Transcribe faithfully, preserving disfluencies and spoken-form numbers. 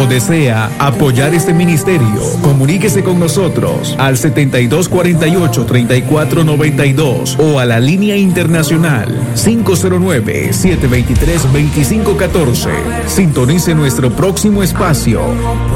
desea apoyar este ministerio, comuníquese con nosotros al setenta y dos cuarenta y ocho, treinta y cuatro noventa y dos o a la línea internacional cinco cero nueve, siete dos tres, dos cinco uno cuatro. Sintonice nuestro próximo espacio.